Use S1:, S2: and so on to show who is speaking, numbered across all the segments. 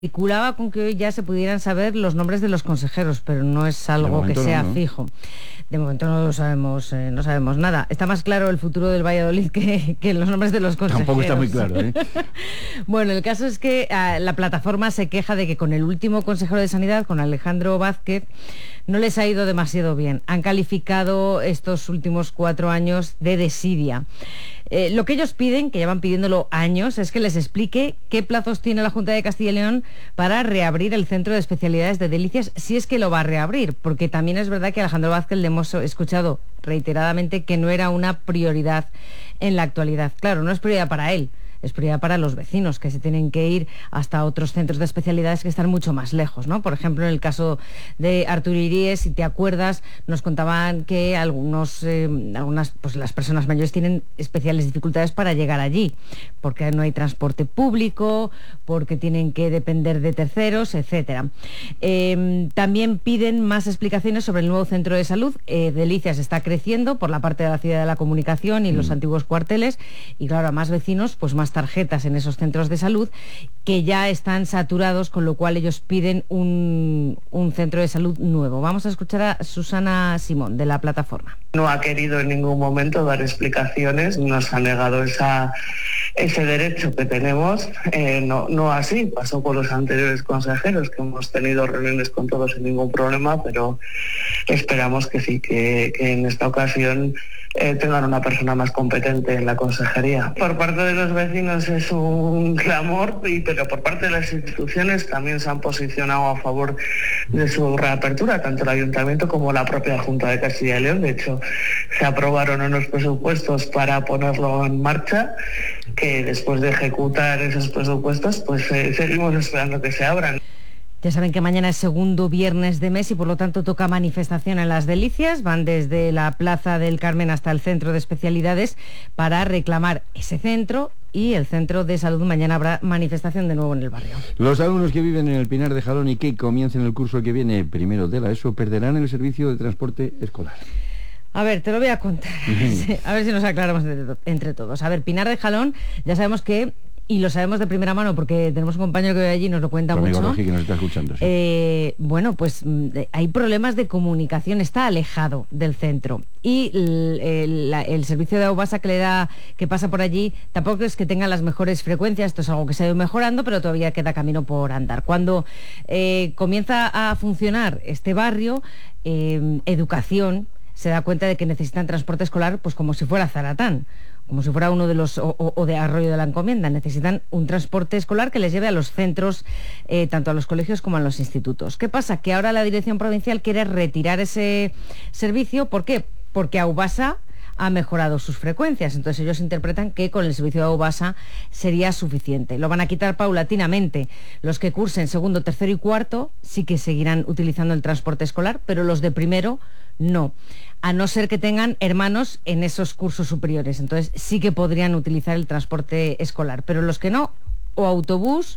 S1: Especulaba con que hoy ya se pudieran saber los nombres de los consejeros, pero no es algo que sea fijo. De momento no lo sabemos, no sabemos nada. Está más claro el futuro del Valladolid que los nombres de los consejeros.
S2: Tampoco está muy claro, ¿eh?
S1: Bueno, el caso es que la plataforma se queja de que con el último consejero de Sanidad, con Alejandro Vázquez, no les ha ido demasiado bien. Han calificado estos últimos 4 años de desidia. Lo que ellos piden, que llevan pidiéndolo años, es que les explique qué plazos tiene la Junta de Castilla y León para reabrir el Centro de Especialidades de Delicias, si es que lo va a reabrir, porque también es verdad que a Alejandro Vázquez le hemos escuchado reiteradamente que no era una prioridad en la actualidad. Claro, no es prioridad para él, es prioridad para los vecinos, que se tienen que ir hasta otros centros de especialidades que están mucho más lejos, ¿no? Por ejemplo, en el caso de Arturo Iríes, si te acuerdas, nos contaban que algunas, pues las personas mayores tienen especiales dificultades para llegar allí, porque no hay transporte público, porque tienen que depender de terceros, etcétera. También piden más explicaciones sobre el nuevo centro de salud. Delicias está creciendo por la parte de la ciudad de la comunicación y los antiguos cuarteles, y claro, a más vecinos, pues más tarjetas en esos centros de salud que ya están saturados, con lo cual ellos piden un centro de salud nuevo. Vamos a escuchar a Susana Simón, de la plataforma.
S3: No ha querido en ningún momento dar explicaciones, nos ha negado ese derecho que tenemos. No así, pasó con los anteriores consejeros, que hemos tenido reuniones con todos sin ningún problema, pero esperamos que sí, que en esta ocasión tengan una persona más competente en la consejería. Por parte de los vecinos es un clamor, pero por parte de las instituciones también se han posicionado a favor de su reapertura, tanto el Ayuntamiento como la propia Junta de Castilla y León. De hecho, se aprobaron unos presupuestos para ponerlo en marcha, que después de ejecutar esos presupuestos, pues seguimos esperando que se abran.
S1: Ya saben que mañana es segundo viernes de mes y por lo tanto toca manifestación en Las Delicias. Van desde la Plaza del Carmen hasta el Centro de Especialidades para reclamar ese centro y el Centro de Salud. Mañana habrá manifestación de nuevo en el barrio.
S2: Los alumnos que viven en el Pinar de Jalón y que comiencen el curso que viene primero de la ESO perderán el servicio de transporte escolar.
S1: A ver, te lo voy a contar, a ver si nos aclaramos entre todos. A ver, Pinar de Jalón, ya sabemos que, y lo sabemos de primera mano porque tenemos un compañero que vive allí y nos lo cuenta mucho.
S2: Amigo Rogi, que nos está escuchando, sí.
S1: Bueno, pues hay problemas de comunicación, está alejado del centro. Y el servicio de Aubasa que pasa por allí tampoco es que tenga las mejores frecuencias. Esto es algo que se ha ido mejorando, pero todavía queda camino por andar. Cuando comienza a funcionar este barrio, Educación se da cuenta de que necesitan transporte escolar, pues como si fuera Zaratán, como si fuera uno de los, o de Arroyo de la Encomienda. Necesitan un transporte escolar que les lleve a los centros, tanto a los colegios como a los institutos. ¿Qué pasa? Que ahora la Dirección Provincial quiere retirar ese servicio. ¿Por qué? Porque Aubasa ha mejorado sus frecuencias, entonces ellos interpretan que con el servicio de Aubasa sería suficiente. Lo van a quitar paulatinamente. Los que cursen segundo, tercero y cuarto sí que seguirán utilizando el transporte escolar, pero los de primero no, a no ser que tengan hermanos en esos cursos superiores. Entonces sí que podrían utilizar el transporte escolar, pero los que no, o autobús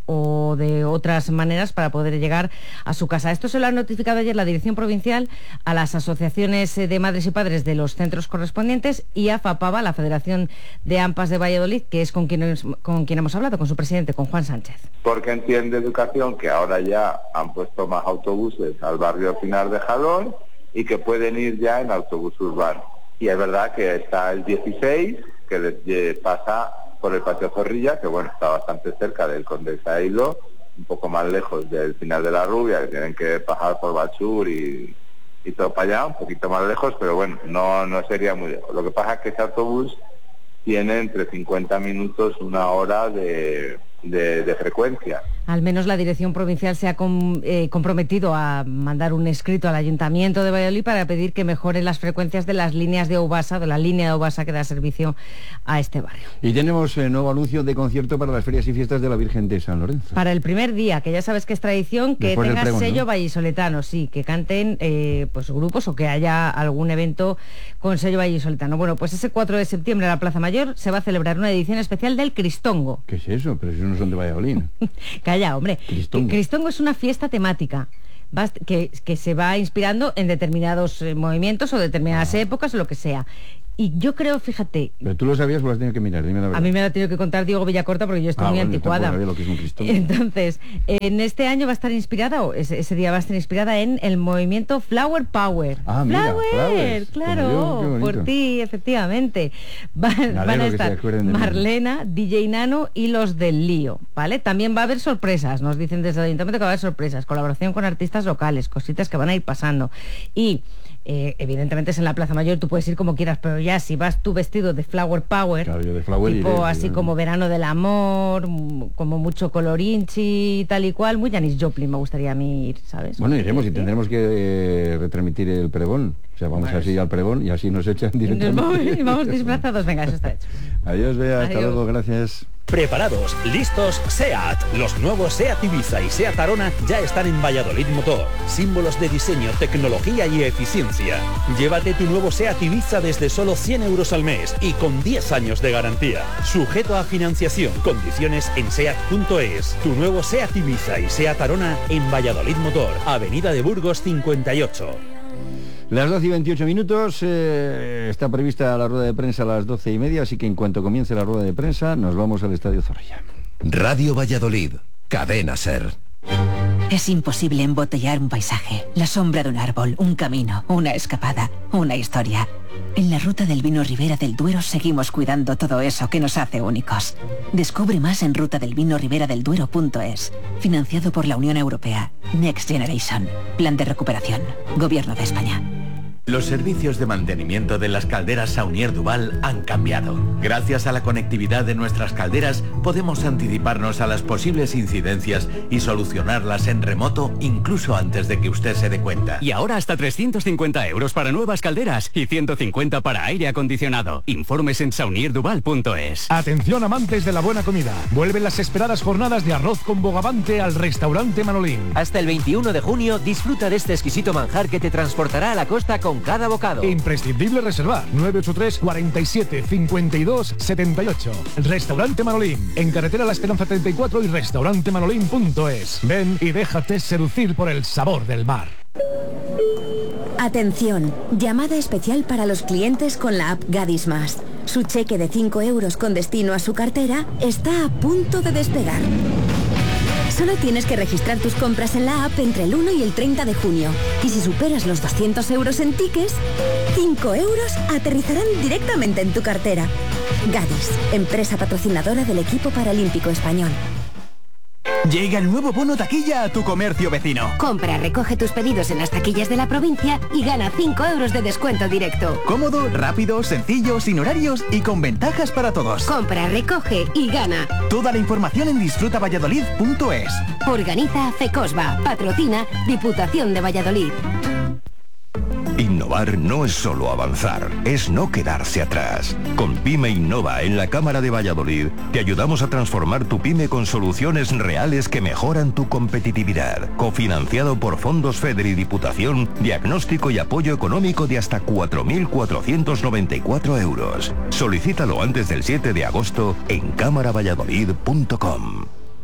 S1: o de otras maneras para poder llegar a su casa. Esto se lo ha notificado ayer la Dirección Provincial a las asociaciones de madres y padres de los centros correspondientes y a FAPAVA, la Federación de AMPAs de Valladolid, que es con quien hemos hablado, con su presidente, con Juan Sánchez.
S4: Porque entiende Educación que ahora ya han puesto más autobuses al barrio Pinar de Jalón y que pueden ir ya en autobús urbano. Y es verdad que está el 16, que les pasa por el Patio Zorrilla, que bueno, está bastante cerca del Condesa Hilo, un poco más lejos del Pinar de la Rubia, que tienen que pasar por Bachur y todo para allá, un poquito más lejos, pero bueno, no sería muy lejos. Lo que pasa es que ese autobús tiene entre 50 minutos, una hora de frecuencia.
S1: Al menos la Dirección Provincial se ha comprometido a mandar un escrito al Ayuntamiento de Valladolid para pedir que mejoren las frecuencias de las líneas de Aubasa, de la línea de Aubasa que da servicio a este barrio.
S2: Y tenemos nuevo anuncio de concierto para las ferias y fiestas de la Virgen de San Lorenzo.
S1: Para el primer día, que ya sabes que es tradición que
S2: después
S1: tenga
S2: pregón,
S1: sello
S2: ¿no?
S1: vallisoletano, sí, que canten pues grupos o que haya algún evento con sello vallisoletano. Bueno, pues ese 4 de septiembre en la Plaza Mayor se va a celebrar una edición especial del Cristongo.
S2: ¿Qué es eso? Pero si no son de Valladolid.
S1: Calla, hombre. Cristongo es una fiesta temática que se va inspirando en determinados movimientos o determinadas épocas o lo que sea. Y yo creo, fíjate...
S2: Pero tú lo sabías o lo has tenido que mirar, dime la verdad.
S1: A mí me lo ha tenido que contar Diego Villacorta porque yo estoy muy anticuada.
S2: Lo que es un Cristo.
S1: Entonces, en este año va a estar inspirada, o ese día va a estar inspirada en el movimiento Flower Power.
S2: Flower,
S1: claro, por ti, efectivamente. Van a estar Marlena, DJ Nano y los del Lío, ¿vale? También va a haber sorpresas, nos dicen desde el Ayuntamiento que va a haber sorpresas, colaboración con artistas locales, cositas que van a ir pasando. Y evidentemente es en la Plaza Mayor, tú puedes ir como quieras, pero ya si vas tú vestido de Flower Power,
S2: claro, yo de Flower
S1: tipo
S2: iré,
S1: así como Verano del Amor, como mucho colorinchi, tal y cual, muy Janis Joplin me gustaría a mí ir, ¿sabes?
S2: Bueno, iremos y tendremos que retransmitir el pregón. O sea, vamos así al pregón y así nos echan directamente.
S1: Vamos disfrazados, venga, eso está hecho.
S2: Adiós, Bea, hasta luego, gracias.
S5: Preparados, listos, SEAT. Los nuevos SEAT Ibiza y SEAT Arona ya están en Valladolid Motor. Símbolos de diseño, tecnología y eficiencia. Llévate tu nuevo SEAT Ibiza desde solo 100 euros al mes y con 10 años de garantía. Sujeto a financiación. Condiciones en SEAT.es. Tu nuevo SEAT Ibiza y SEAT Arona en Valladolid Motor. Avenida de Burgos 58.
S2: Las 12:28, está prevista la rueda de prensa a las 12:30, así que en cuanto comience la rueda de prensa nos vamos al Estadio Zorrilla.
S6: Radio Valladolid, Cadena SER.
S7: Es imposible embotellar un paisaje, la sombra de un árbol, un camino, una escapada, una historia. En la ruta del vino Ribera del Duero seguimos cuidando todo eso que nos hace únicos. Descubre más en rutadelvinoriberadelduero.es. Financiado por la Unión Europea. Next Generation. Plan de recuperación. Gobierno de España.
S8: Los servicios de mantenimiento de las calderas Saunier Duval han cambiado. Gracias a la conectividad de nuestras calderas podemos anticiparnos a las posibles incidencias y solucionarlas en remoto incluso antes de que usted se dé cuenta.
S9: Y ahora hasta 350 euros para nuevas calderas y 150 para aire acondicionado. Informes en saunierduval.es.
S10: Atención amantes de la buena comida. Vuelven las esperadas jornadas de arroz con bogavante al restaurante Manolín.
S11: Hasta el 21 de junio disfruta de este exquisito manjar que te transportará a la costa con cada bocado.
S10: Imprescindible reservar 983 47 52 78. Restaurante Manolín, en carretera La Esperanza 34 y restaurantemanolín.es. Ven y déjate seducir por el sabor del mar.
S12: Atención, llamada especial para los clientes con la app Gadis Más. Su cheque de 5 euros con destino a su cartera está a punto de despegar. Solo tienes que registrar tus compras en la app entre el 1 y el 30 de junio. Y si superas los 200 euros en tickets, 5 euros aterrizarán directamente en tu cartera. Gadis, empresa patrocinadora del equipo paralímpico español.
S13: Llega el nuevo bono taquilla a tu comercio vecino.
S14: Compra, recoge tus pedidos en las taquillas de la provincia y gana 5 euros de descuento directo.
S13: Cómodo, rápido, sencillo, sin horarios y con ventajas para todos.
S14: Compra, recoge y gana.
S13: Toda la información en disfrutavalladolid.es.
S14: Organiza FECOSBA. Patrocina Diputación de Valladolid.
S6: Innovar no es solo avanzar, es no quedarse atrás. Con Pyme Innova en la Cámara de Valladolid te ayudamos a transformar tu pyme con soluciones reales que mejoran tu competitividad. Cofinanciado por fondos FEDER y Diputación, diagnóstico y apoyo económico de hasta 4.494 euros. Solicítalo antes del 7 de agosto en cámaravalladolid.com.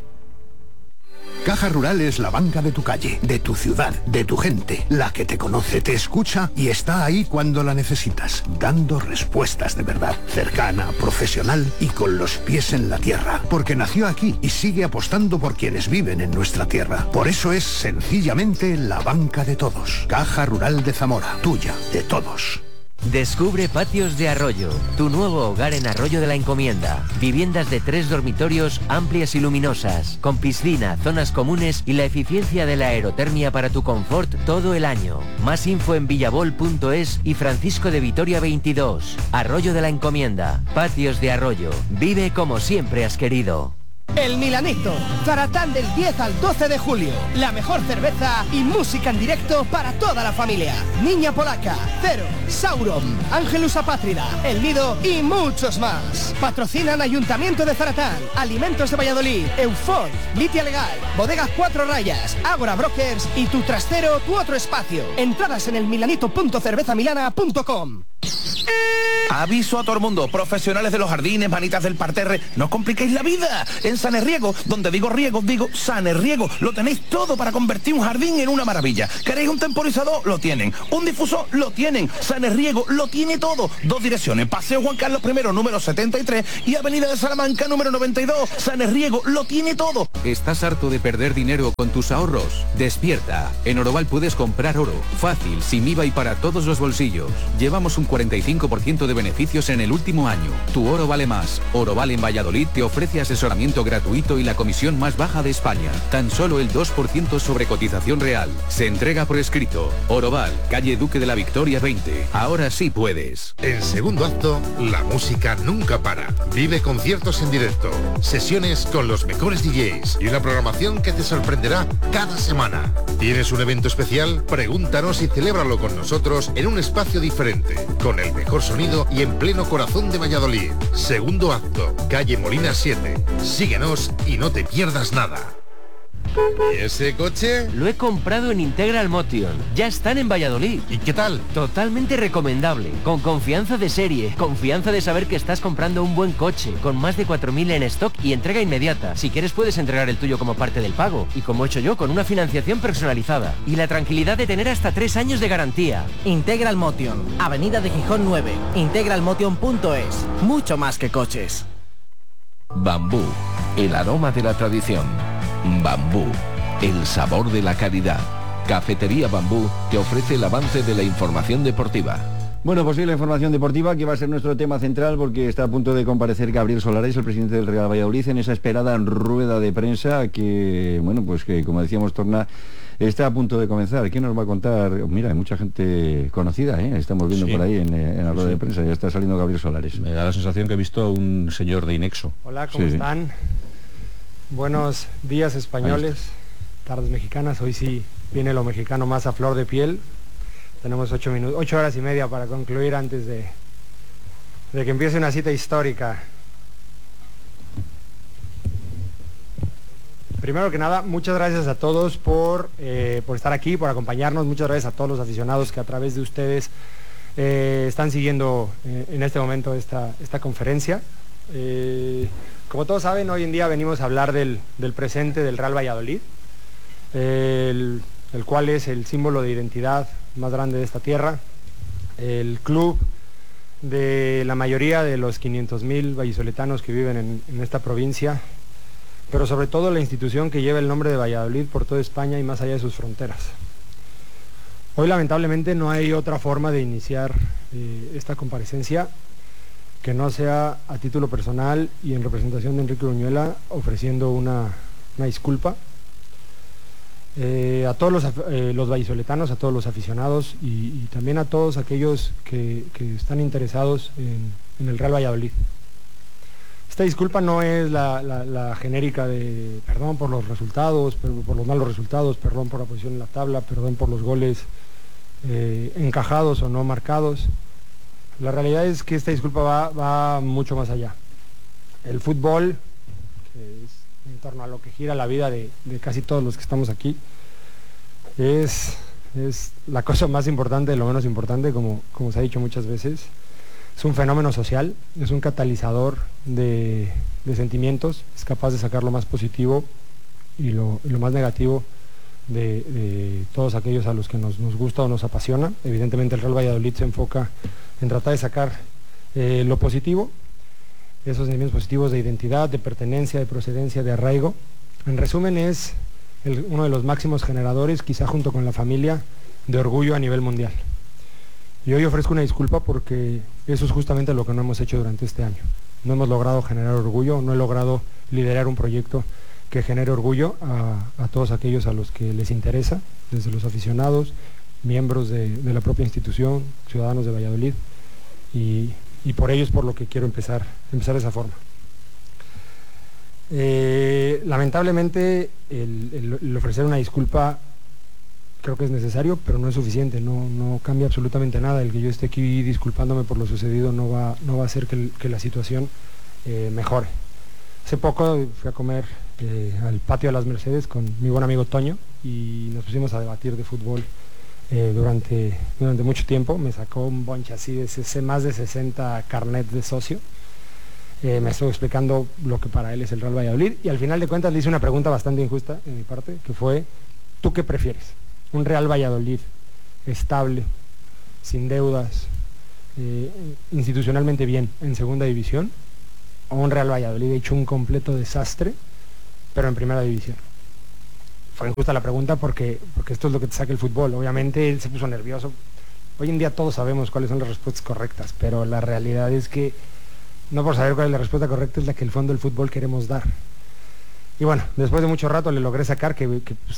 S15: Caja Rural es la banca de tu calle, de tu ciudad, de tu gente, la que te conoce, te escucha y está ahí cuando la necesitas, dando respuestas de verdad, cercana, profesional y con los pies en la tierra, porque nació aquí y sigue apostando por quienes viven en nuestra tierra. Por eso es sencillamente la banca de todos. Caja Rural de Zamora, tuya, de todos.
S11: Descubre Patios de Arroyo, tu nuevo hogar en Arroyo de la Encomienda. Viviendas de 3 dormitorios amplias y luminosas, con piscina, zonas comunes y la eficiencia de la aerotermia para tu confort todo el año. Más info en villabol.es y Francisco de Vitoria 22. Arroyo de la Encomienda, Patios de Arroyo. Vive como siempre has querido.
S16: El Milanito, Zaratán del 10 al 12 de julio. La mejor cerveza y música en directo para toda la familia. Niña Polaca, Cero, Sauron, Ángelus Apátrida, El Nido y muchos más. Patrocinan Ayuntamiento de Zaratán, Alimentos de Valladolid, Eufón, Litia Legal, Bodegas 4 Rayas, Ágora Brokers y Tu Trastero, Tu Otro Espacio. Entradas en el milanito.cervezamilana.com.
S17: Aviso a todo el mundo, profesionales de los jardines, manitas del parterre, no os compliquéis la vida. En Sanerriego, donde digo riego, digo Sanerriego, lo tenéis todo para convertir un jardín en una maravilla. ¿Queréis un temporizador? Lo tienen. ¿Un difusor? Lo tienen. Sanerriego lo tiene todo. 2 direcciones, Paseo Juan Carlos I, número 73 y Avenida de Salamanca, número 92. Sanerriego lo tiene todo.
S18: ¿Estás harto de perder dinero con tus ahorros? Despierta. En Oroval puedes comprar oro. Fácil, sin IVA y para todos los bolsillos. Llevamos un 45% de beneficios en el último año. Tu oro vale más. Oroval en Valladolid te ofrece asesoramiento gratuito y la comisión más baja de España. Tan solo el 2% sobre cotización real. Se entrega por escrito. Oroval, calle Duque de la Victoria 20. Ahora sí puedes.
S19: En segundo acto, la música nunca para. Vive conciertos en directo, sesiones con los mejores DJs y una programación que te sorprenderá cada semana. ¿Tienes un evento especial? Pregúntanos y celébralo con nosotros en un espacio diferente, con el mejor sonido y en pleno corazón de Valladolid. Segundo acto, calle Molina 7. Síguenos y no te pierdas nada. ¿Y ese coche?
S11: Lo he comprado en Integral Motion. Ya están en Valladolid.
S19: ¿Y qué tal?
S11: Totalmente recomendable. Con confianza de serie. Confianza de saber que estás comprando un buen coche. Con más de 4.000 en stock y entrega inmediata. Si quieres puedes entregar el tuyo como parte del pago. Y como he hecho yo, con una financiación personalizada. Y la tranquilidad de tener hasta 3 años de garantía.
S16: Integral Motion. Avenida de Gijón 9. integralmotion.es. Mucho más que coches.
S20: Bambú. El aroma de la tradición. Bambú, el sabor de la calidad. Cafetería Bambú te ofrece el avance de la información deportiva.
S2: Bueno, pues sí, la información deportiva que va a ser nuestro tema central porque está a punto de comparecer Gabriel Solares, el presidente del Real Valladolid, en esa esperada rueda de prensa que, bueno, pues que como decíamos, está a punto de comenzar. ¿Quién nos va a contar? Mira, hay mucha gente conocida, ¿eh? Estamos viendo por ahí en la rueda de prensa, ya está saliendo Gabriel Solares.
S21: Me da la sensación que he visto a un señor de Inexo.
S22: Hola, ¿cómo están? Buenos días españoles, tardes mexicanas. Hoy sí viene lo mexicano más a flor de piel. Tenemos 8 horas y media para concluir antes de que empiece una cita histórica. Primero que nada, muchas gracias a todos por estar aquí, por acompañarnos. Muchas gracias a todos los aficionados que a través de ustedes están siguiendo en este momento esta conferencia. Como todos saben, hoy en día venimos a hablar del presente del Real Valladolid, el cual es el símbolo de identidad más grande de esta tierra, el club de la mayoría de los 500.000 vallisoletanos que viven en esta provincia, pero sobre todo la institución que lleva el nombre de Valladolid por toda España y más allá de sus fronteras. Hoy lamentablemente no hay otra forma de iniciar esta comparecencia que no sea a título personal y en representación de Enrique Uruñuela ofreciendo una disculpa a todos los vallisoletanos, a todos los aficionados y también a todos aquellos que están interesados en el Real Valladolid. Esta disculpa no es la genérica de perdón por los resultados, por los malos resultados, perdón por la posición en la tabla, perdón por los goles encajados o no marcados. La realidad es que esta disculpa va mucho más allá. El fútbol, que es en torno a lo que gira la vida de casi todos los que estamos aquí, es la cosa más importante de lo menos importante, como se ha dicho muchas veces. Es un fenómeno social, es un catalizador de sentimientos, es capaz de sacar lo más positivo y lo más negativo de todos aquellos a los que nos gusta o nos apasiona. Evidentemente el Real Valladolid se enfoca en tratar de sacar lo positivo, esos sentimientos positivos de identidad, de pertenencia, de procedencia, de arraigo. En resumen, es uno de los máximos generadores, quizá junto con la familia, de orgullo a nivel mundial. Y hoy ofrezco una disculpa porque eso es justamente lo que no hemos hecho durante este año. No hemos logrado generar orgullo, no he logrado liderar un proyecto que genere orgullo a todos aquellos a los que les interesa, desde los aficionados, miembros de la propia institución, ciudadanos de Valladolid, y por ello es por lo que quiero empezar de esa forma. Lamentablemente el ofrecer una disculpa creo que es necesario, pero no es suficiente, no cambia absolutamente nada. El que yo esté aquí disculpándome por lo sucedido no va a hacer que la situación mejore. Hace poco fui a comer al patio de las Mercedes con mi buen amigo Toño y nos pusimos a debatir de fútbol durante mucho tiempo. Me sacó un bunch así de más de 60 carnets de socio. Me estuvo explicando lo que para él es el Real Valladolid, y al final de cuentas le hice una pregunta bastante injusta en mi parte, que fue: ¿tú qué prefieres? ¿Un Real Valladolid estable, sin deudas, institucionalmente bien en segunda división, o un Real Valladolid hecho un completo desastre pero en primera división? Fue injusta la pregunta porque esto es lo que te saca el fútbol. Obviamente él se puso nervioso. Hoy en día todos sabemos cuáles son las respuestas correctas, pero la realidad es que no por saber cuál es la respuesta correcta es la que el fondo del fútbol queremos dar. Y bueno, después de mucho rato le logré sacar que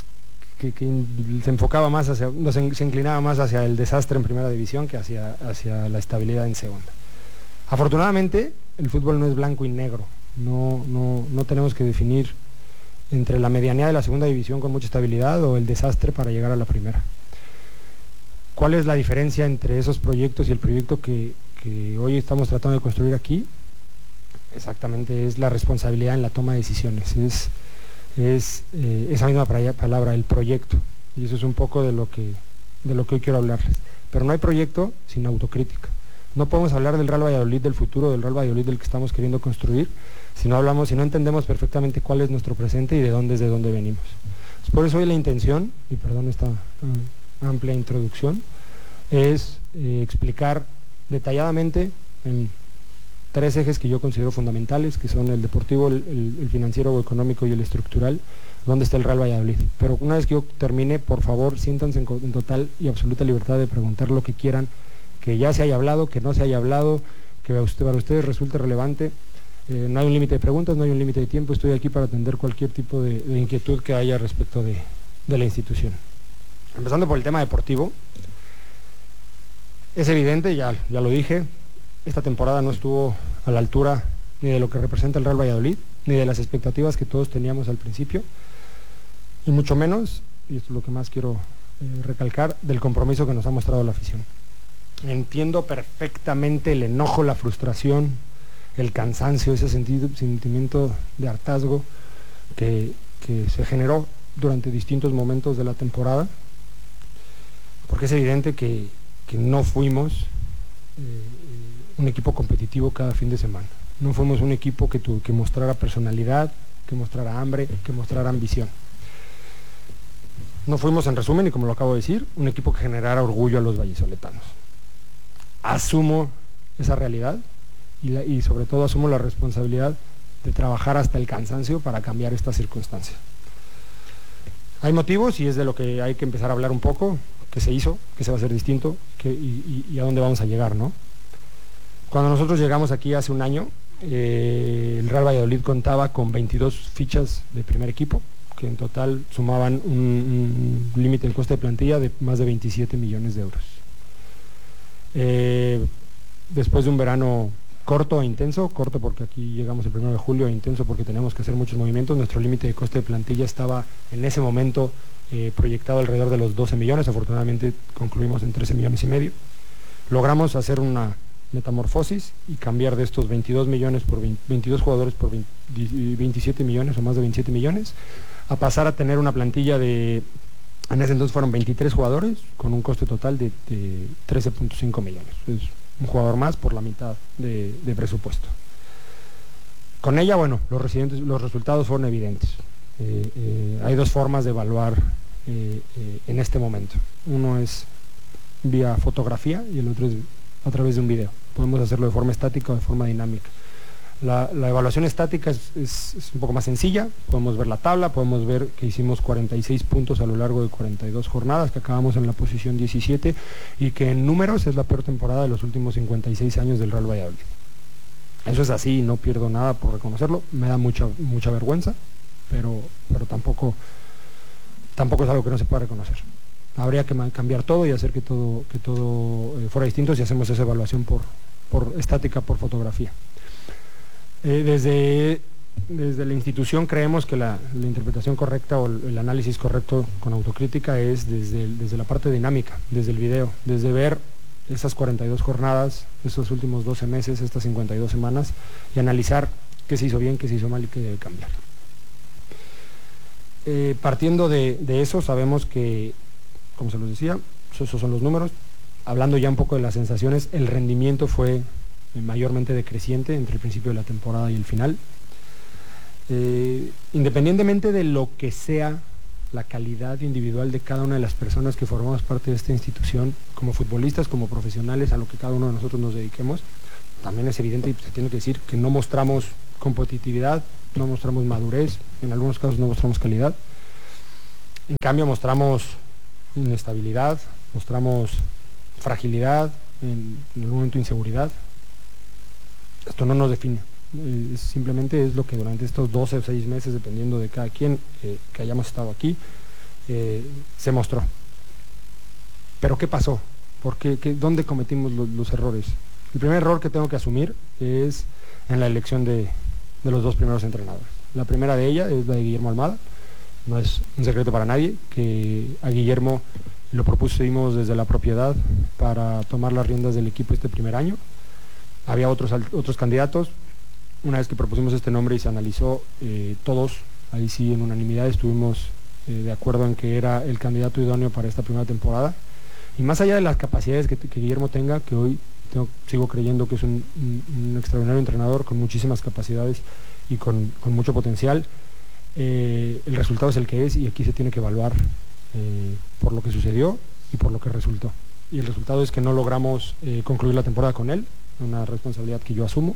S22: se enfocaba más hacia, se inclinaba más hacia el desastre en primera división que hacia la estabilidad en segunda. Afortunadamente el fútbol no es blanco y negro. No tenemos que definir entre la medianía de la segunda división con mucha estabilidad o el desastre para llegar a la primera. ¿Cuál es la diferencia entre esos proyectos y el proyecto que hoy estamos tratando de construir aquí? Exactamente, es la responsabilidad en la toma de decisiones, es esa misma palabra, el proyecto, y eso es un poco de lo que hoy quiero hablarles. Pero no hay proyecto sin autocrítica. No podemos hablar del Real Valladolid del futuro, del Real Valladolid del que estamos queriendo construir, si no entendemos perfectamente cuál es nuestro presente y desde dónde venimos. Por eso hoy la intención, y perdón esta amplia introducción, es explicar detalladamente en 3 ejes que yo considero fundamentales, que son el deportivo, el financiero o económico y el estructural, dónde está el Real Valladolid. Pero una vez que yo termine, por favor, siéntanse en total y absoluta libertad de preguntar lo que quieran, que ya se haya hablado, que no se haya hablado, que para ustedes resulte relevante. No hay un límite de preguntas, no hay un límite de tiempo. Estoy aquí para atender cualquier tipo de inquietud que haya respecto de la institución. Empezando por el tema deportivo, es evidente, ya lo dije, esta temporada no estuvo a la altura ni de lo que representa el Real Valladolid, ni de las expectativas que todos teníamos al principio, y mucho menos, y esto es lo que más quiero recalcar, del compromiso que nos ha mostrado la afición. Entiendo perfectamente el enojo, la frustración, el cansancio, ese sentimiento de hartazgo que se generó durante distintos momentos de la temporada, porque es evidente que no fuimos un equipo competitivo cada fin de semana. No fuimos un equipo que mostrara personalidad, que mostrara hambre, que mostrara ambición. No fuimos, en resumen, y como lo acabo de decir, un equipo que generara orgullo a los vallisoletanos. Asumo esa realidad y sobre todo asumo la responsabilidad de trabajar hasta el cansancio para cambiar esta circunstancia. Hay motivos, y es de lo que hay que empezar a hablar un poco, qué se hizo, qué se va a hacer distinto y a dónde vamos a llegar, ¿no? Cuando nosotros llegamos aquí hace un año, el Real Valladolid contaba con 22 fichas de primer equipo, que en total sumaban un límite de coste de plantilla de más de 27 millones de euros. Después de un verano corto e intenso, corto porque aquí llegamos el 1 de julio, e intenso porque tenemos que hacer muchos movimientos, nuestro límite de coste de plantilla estaba en ese momento proyectado alrededor de los 12 millones, afortunadamente concluimos en 13 millones y medio. Logramos hacer una metamorfosis y cambiar de estos 22 millones por 22 jugadores por 27 millones o más de 27 millones, a pasar a tener una plantilla de, en ese entonces fueron 23 jugadores con un coste total de 13.5 millones. Es un jugador más por la mitad de presupuesto. Con ella, bueno, los resultados fueron evidentes. Hay 2 formas de evaluar en este momento. Uno es vía fotografía y el otro es a través de un video. Podemos hacerlo de forma estática o de forma dinámica. La evaluación estática es un poco más sencilla. Podemos ver la tabla, podemos ver que hicimos 46 puntos a lo largo de 42 jornadas, que acabamos en la posición 17 y que en números es la peor temporada de los últimos 56 años del Real Valladolid. Eso es así y no pierdo nada por reconocerlo. Me da mucha vergüenza, pero tampoco es algo que no se pueda reconocer. Habría que cambiar todo y hacer que todo fuera distinto si hacemos esa evaluación por estática, por fotografía. Desde la institución creemos que la interpretación correcta o el análisis correcto con autocrítica es desde la parte dinámica, desde el video, desde ver esas 42 jornadas, esos últimos 12 meses, estas 52 semanas, y analizar qué se hizo bien, qué se hizo mal y qué debe cambiar. Partiendo de eso, sabemos que, como se los decía, esos son los números. Hablando ya un poco de las sensaciones, el rendimiento fue mayormente decreciente entre el principio de la temporada y el final. Independientemente de lo que sea la calidad individual de cada una de las personas que formamos parte de esta institución, como futbolistas, como profesionales, a lo que cada uno de nosotros nos dediquemos, también es evidente y se tiene que decir que no mostramos competitividad, no mostramos madurez, en algunos casos no mostramos calidad. En cambio mostramos inestabilidad, mostramos fragilidad, en algún momento inseguridad. Esto no nos define. Simplemente es lo que durante estos 12 o 6 meses, dependiendo de cada quien que hayamos estado aquí, se mostró. Pero ¿qué pasó? ¿Dónde cometimos los errores? El primer error que tengo que asumir es en la elección de los 2 primeros entrenadores. La primera de ellas es la de Guillermo Almada. No es un secreto para nadie que a Guillermo lo propusimos desde la propiedad para tomar las riendas del equipo este primer año. Había otros candidatos. Una vez que propusimos este nombre y se analizó, todos, ahí sí en unanimidad estuvimos de acuerdo en que era el candidato idóneo para esta primera temporada. Y más allá de las capacidades que Guillermo tenga, que hoy sigo creyendo que es un extraordinario entrenador con muchísimas capacidades y con mucho potencial, el resultado es el que es, y aquí se tiene que evaluar por lo que sucedió y por lo que resultó. Y el resultado es que no logramos concluir la temporada con él, una responsabilidad que yo asumo.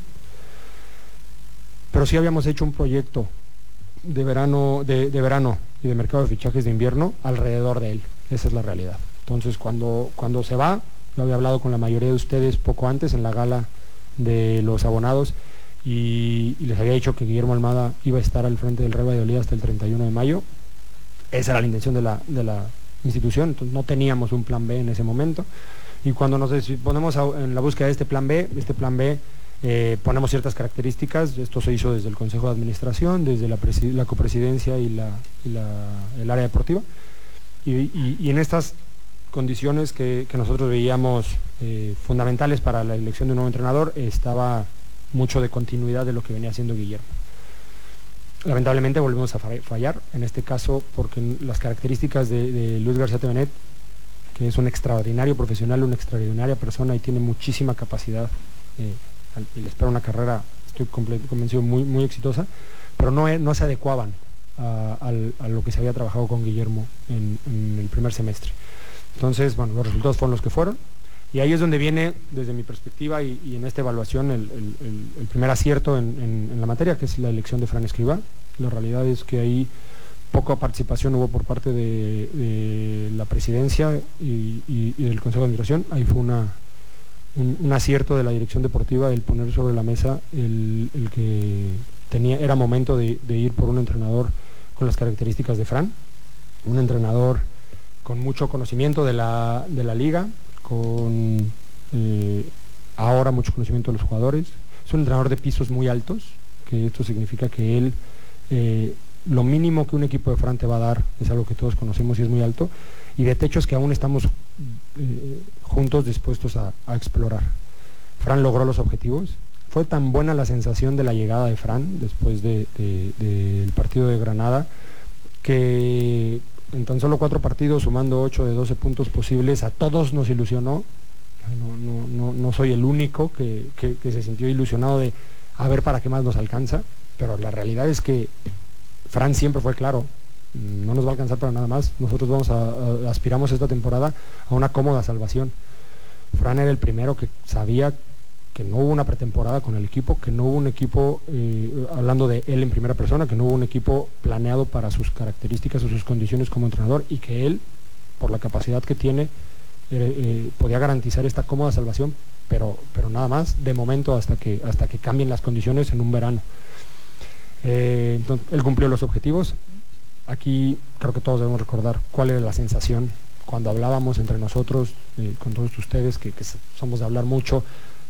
S22: Pero sí habíamos hecho un proyecto de verano y de mercado de fichajes de invierno alrededor de él. Esa es la realidad. Entonces cuando se va, yo había hablado con la mayoría de ustedes poco antes en la gala de los abonados y les había dicho que Guillermo Almada iba a estar al frente del Real Valladolid hasta el 31 de mayo. Esa era la intención de la institución. Entonces no teníamos un plan B en ese momento, y cuando nos ponemos en la búsqueda de este plan B, ponemos ciertas características. Esto se hizo desde el Consejo de Administración, desde la copresidencia y el área deportiva, y en estas condiciones que nosotros veíamos fundamentales para la elección de un nuevo entrenador, estaba mucho de continuidad de lo que venía haciendo Guillermo. Lamentablemente volvemos a fallar, en este caso porque las características de Luis García Tevenet, que es un extraordinario profesional, una extraordinaria persona y tiene muchísima capacidad, y le espero una carrera, estoy convencido, muy, muy exitosa, pero no se adecuaban a lo que se había trabajado con Guillermo en el primer semestre. Entonces, bueno, los resultados fueron los que fueron, y ahí es donde viene, desde mi perspectiva y en esta evaluación, el primer acierto en la materia, que es la elección de Fran Escribá. La realidad es que ahí poca participación hubo por parte de la presidencia y del Consejo de Administración. Ahí fue un acierto de la dirección deportiva el poner sobre la mesa el que era momento de ir por un entrenador con las características de Fran, un entrenador con mucho conocimiento de la liga, con ahora mucho conocimiento de los jugadores. Es un entrenador de pisos muy altos, que esto significa que él, lo mínimo que un equipo de Fran te va a dar es algo que todos conocemos y es muy alto, y de techos que aún estamos juntos dispuestos a explorar. Fran logró los objetivos. Fue tan buena la sensación de la llegada de Fran después del partido de Granada, que en tan solo 4 partidos, sumando 8 de 12 puntos posibles, a todos nos ilusionó. No soy el único que se sintió ilusionado de a ver para qué más nos alcanza, pero la realidad es que Fran siempre fue claro: no nos va a alcanzar para nada más, nosotros aspiramos esta temporada a una cómoda salvación. Fran era el primero que sabía que no hubo una pretemporada con el equipo, que no hubo un equipo, hablando de él en primera persona, que no hubo un equipo planeado para sus características o sus condiciones como entrenador, y que él, por la capacidad que tiene, podía garantizar esta cómoda salvación, pero nada más, de momento, hasta que cambien las condiciones en un verano. Entonces, él cumplió los objetivos. Aquí creo que todos debemos recordar cuál era la sensación cuando hablábamos entre nosotros, con todos ustedes, que somos de hablar mucho,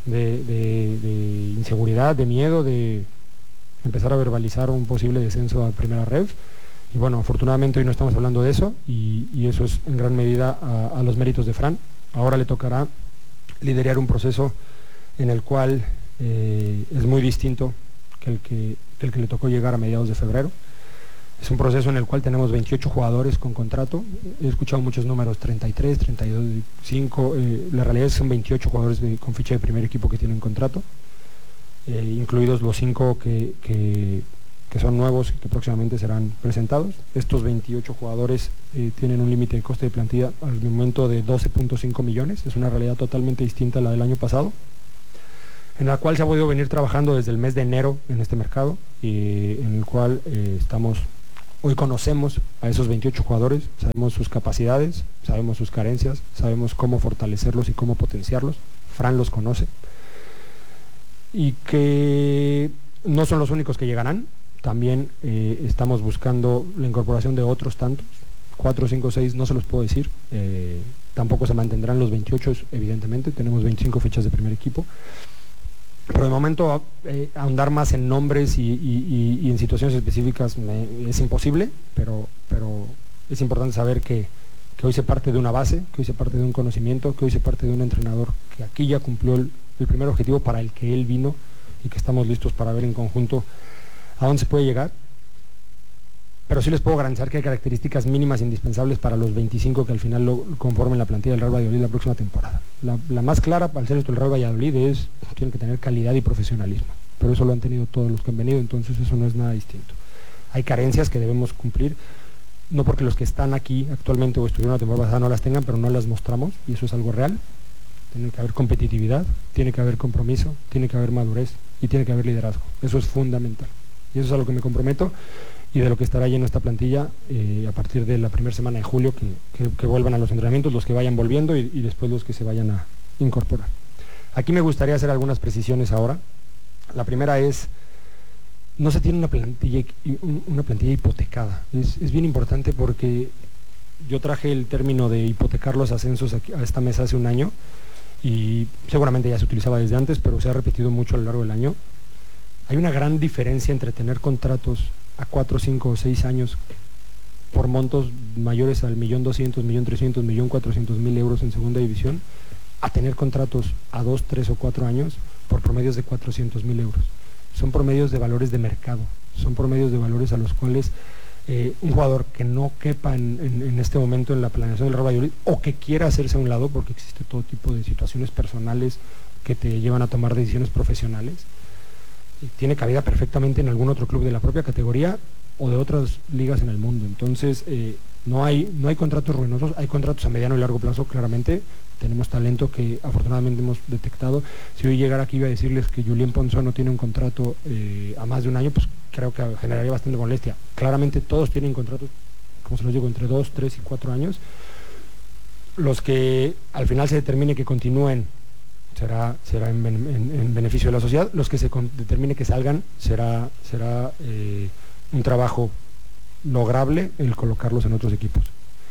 S22: de inseguridad, de miedo, de empezar a verbalizar un posible descenso a primera rev. Y bueno, afortunadamente hoy no estamos hablando de eso, y eso es en gran medida a los méritos de Fran. Ahora le tocará liderar un proceso en el cual es muy distinto que el que le tocó llegar a mediados de febrero. Es un proceso en el cual tenemos 28 jugadores con contrato. He escuchado muchos números, 33, 32, 5. La realidad es que son 28 jugadores con ficha de primer equipo que tienen contrato, incluidos los 5 que son nuevos y que próximamente serán presentados. Estos 28 jugadores tienen un límite de coste de plantilla al momento de 12.5 millones. Es una realidad totalmente distinta a la del año pasado, en la cual se ha podido venir trabajando desde el mes de enero en este mercado, y en el cual hoy conocemos a esos 28 jugadores, sabemos sus capacidades, sabemos sus carencias, sabemos cómo fortalecerlos y cómo potenciarlos. Fran los conoce, y que no son los únicos que llegarán. También estamos buscando la incorporación de otros tantos, 4, 5, 6, no se los puedo decir. Tampoco se mantendrán los 28, evidentemente, tenemos 25 fichas de primer equipo. Pero de momento ahondar más en nombres y en situaciones específicas es imposible, pero es importante saber que hoy se parte de una base, que hoy se parte de un conocimiento, que hoy se parte de un entrenador que aquí ya cumplió el primer objetivo para el que él vino, y que estamos listos para ver en conjunto a dónde se puede llegar. Pero sí les puedo garantizar que hay características mínimas indispensables para los 25 que al final lo conformen la plantilla del Real Valladolid la próxima temporada. La más clara, al ser esto el Real Valladolid, es que tienen que tener calidad y profesionalismo, pero eso lo han tenido todos los que han venido, entonces eso no es nada distinto. Hay carencias que debemos cumplir, no porque los que están aquí actualmente o estuvieron la temporada pasada no las tengan, pero no las mostramos, y eso es algo real. Tiene que haber competitividad, tiene que haber compromiso, tiene que haber madurez y tiene que haber liderazgo. Eso es fundamental, y eso es a lo que me comprometo, y de lo que estará lleno esta plantilla a partir de la primera semana de julio, que vuelvan a los entrenamientos, los que vayan volviendo y después los que se vayan a incorporar. Aquí me gustaría hacer algunas precisiones ahora. La primera es, no se tiene una plantilla hipotecada. Es bien importante, porque yo traje el término de hipotecar los ascensos a esta mesa hace un año, y seguramente ya se utilizaba desde antes, pero se ha repetido mucho a lo largo del año. Hay una gran diferencia entre tener contratos a 4, 5 o 6 años por montos mayores al 1.200.000, 1.300.000, 1.400.000 euros en segunda división, a tener contratos a 2, 3 o 4 años por promedios de 400.000 euros. Son promedios de valores de mercado, son promedios de valores a los cuales un jugador que no quepa en este momento en la planeación del Real Valladolid, o que quiera hacerse a un lado, porque existe todo tipo de situaciones personales que te llevan a tomar decisiones profesionales, tiene cabida perfectamente en algún otro club de la propia categoría o de otras ligas en el mundo. Entonces no hay contratos ruinosos, hay contratos a mediano y largo plazo. Claramente tenemos talento que afortunadamente hemos detectado. Si hoy llegara aquí iba a decirles que Julián Ponzón tiene un contrato a más de un año, pues creo que generaría bastante molestia. Claramente todos tienen contratos, como se los digo, entre 2, 3 y 4 años. Los que al final se determine que continúen será en beneficio de la sociedad. Los que se determine que salgan será un trabajo lograble el colocarlos en otros equipos.